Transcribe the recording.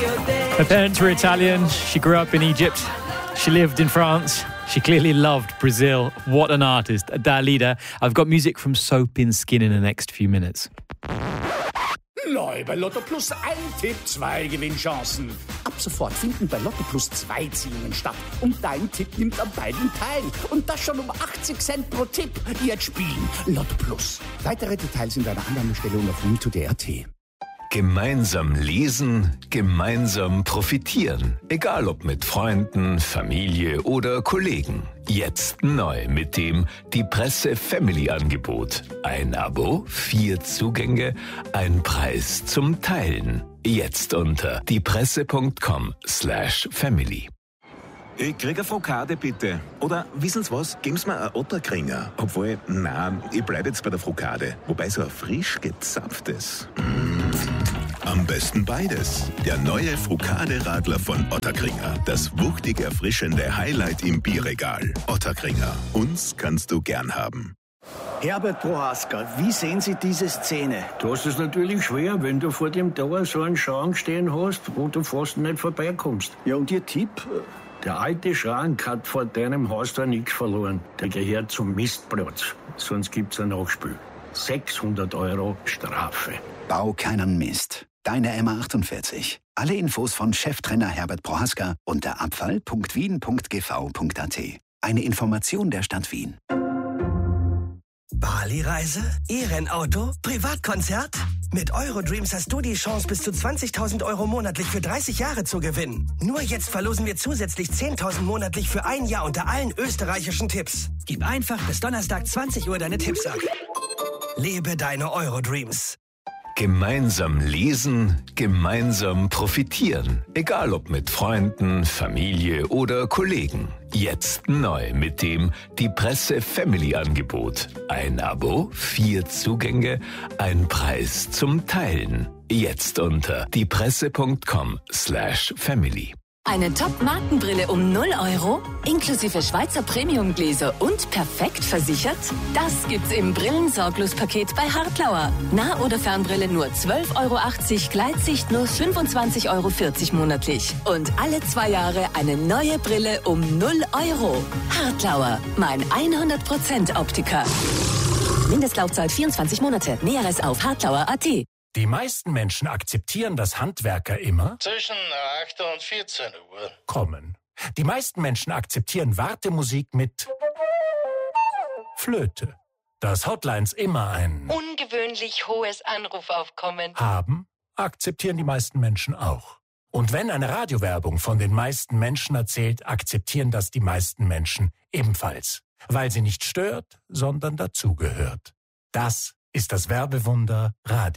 Her parents were Italian. She grew up in Egypt. She lived in France. She clearly loved Brazil. What an artist. Dalida. I've got music from Soap in Skin in the next few minutes. Neu bei Lotto Plus ein Tipp, 2 Gewinnchancen. Ab sofort finden bei Lotto Plus 2 Ziehungen statt. Und dein Tipp nimmt an beiden teil. Und das schon um 80 Cent pro Tipp. Jetzt spielen. Lotto Plus. Weitere Details in deiner Annahmestelle und auf win2.at. Gemeinsam lesen, gemeinsam profitieren. Egal ob mit Freunden, Familie oder Kollegen. Jetzt neu mit dem Die Presse Family Angebot. Ein Abo, 4 Zugänge, ein Preis zum Teilen. Jetzt unter diepresse.com/family. Ich krieg eine Frokade, bitte. Oder, wissen Sie was? Geben Sie mir einen Otterkringer. Obwohl, nein, ich bleib jetzt bei der Frokade. Wobei so ein frisch gezapftes. Am besten beides. Der neue Frokade-Radler von Otterkringer. Das wuchtig erfrischende Highlight im Bierregal. Otterkringer. Uns kannst du gern haben. Herbert Prohaska, wie sehen Sie diese Szene? Du hast es natürlich schwer, wenn du vor dem Tor so einen Schrank stehen hast, wo du fast nicht vorbeikommst. Ja, und Ihr Tipp? Der alte Schrank hat vor deinem Haus da nichts verloren. Der gehört zum Mistplatz. Sonst gibt's ein Nachspiel. 600 € Strafe. Bau keinen Mist. Deine MA48. Alle Infos von Cheftrainer Herbert Prohaska unter abfall.wien.gv.at. Eine Information der Stadt Wien. Bali-Reise? E-Rennauto? Privatkonzert? Mit Eurodreams hast du die Chance, bis zu 20.000 € monatlich für 30 Jahre zu gewinnen. Nur jetzt verlosen wir zusätzlich 10.000 monatlich für ein Jahr unter allen österreichischen Tipps. Gib einfach bis Donnerstag 20 Uhr deine Tipps ab. Lebe deine Eurodreams. Gemeinsam lesen, gemeinsam profitieren. Egal ob mit Freunden, Familie oder Kollegen. Jetzt neu mit dem Die Presse Family Angebot. Ein Abo, 4 Zugänge, ein Preis zum Teilen. Jetzt unter diepresse.com/family. Eine Top-Markenbrille um 0 €, inklusive Schweizer Premium-Gläser und perfekt versichert? Das gibt's im Brillensorglos-Paket bei Hartlauer. Nah- oder Fernbrille nur 12,80 €, Gleitsicht nur 25,40 € monatlich. Und alle 2 Jahre eine neue Brille um 0 €. Hartlauer, mein 100% Optiker. Mindestlaufzeit 24 Monate. Näheres auf hartlauer.at. Die meisten Menschen akzeptieren, dass Handwerker immer zwischen 8 und 14 Uhr kommen. Die meisten Menschen akzeptieren Wartemusik mit Flöte. Dass Hotlines immer ein ungewöhnlich hohes Anrufaufkommen haben, akzeptieren die meisten Menschen auch. Und wenn eine Radiowerbung von den meisten Menschen erzählt, akzeptieren das die meisten Menschen ebenfalls. Weil sie nicht stört, sondern dazugehört. Das ist das Werbewunder Radio.